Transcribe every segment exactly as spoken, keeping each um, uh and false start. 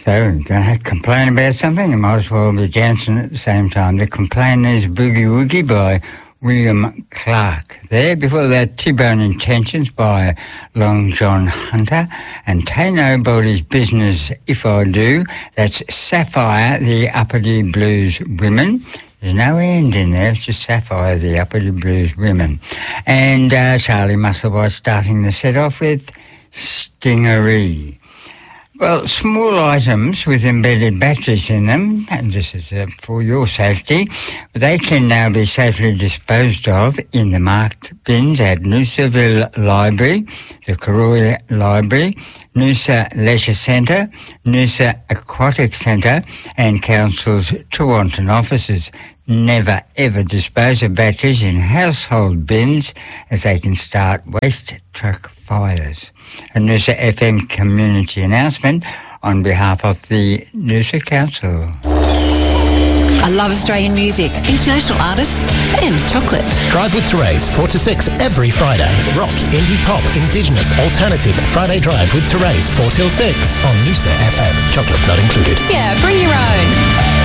So you're going to complain about something, you might as well be dancing at the same time. The Complainers Boogie Woogie by William Clark. There, before that, T-Bone Intentions by Long John Hunter, and Tay Nobody's Business If I Do. That's Sapphire, the Uppity Blues Women. There's no end in there, it's just Sapphire, the Uppity Blues Women. And uh, Charlie Musselwhite starting the set off with Stingery. Well, small items with embedded batteries in them, and this is uh, for your safety, they can now be safely disposed of in the marked bins at Noosaville Library, the Karoi Library, Noosa Leisure Centre, Noosa Aquatic Centre, and Council's Tewantin offices. Never ever dispose of batteries in household bins, as they can start waste truck fires. A Noosa F M community announcement on behalf of the Noosa Council. I love Australian music, international artists and chocolate. Drive with Therese, four to six every Friday. Rock, indie pop, indigenous, alternative. Friday Drive with Therese, four till six on Noosa F M. Chocolate not included. Yeah, bring your own.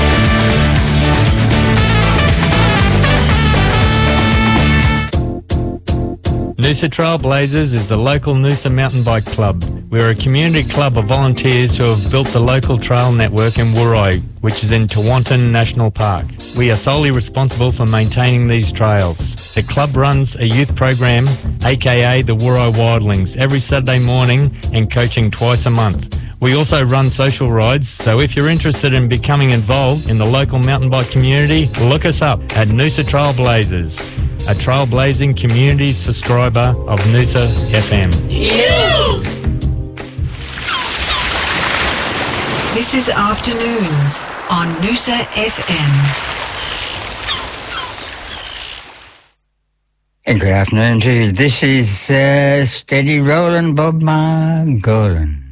Noosa Trailblazers is the local Noosa mountain bike club. We're a community club of volunteers who have built the local trail network in Wuroi, which is in Tewantin National Park. We are solely responsible for maintaining these trails. The club runs a youth program, aka the Wuroi Wildlings, every Saturday morning and coaching twice a month. We also run social rides, so if you're interested in becoming involved in the local mountain bike community, look us up at Noosa Trailblazers, a trailblazing community subscriber of Noosa F M. Yeah. This is Afternoons on Noosa F M. And good afternoon to you. This is uh, Steady Rollin' Bob Margolin.